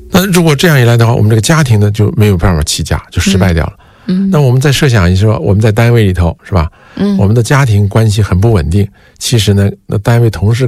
那如果这样一来的话，我们这个家庭呢就没有办法齐家，就失败掉了。那我们再设想一下，说我们在单位里头是吧？我们的家庭关系很不稳定，其实呢，那单位同事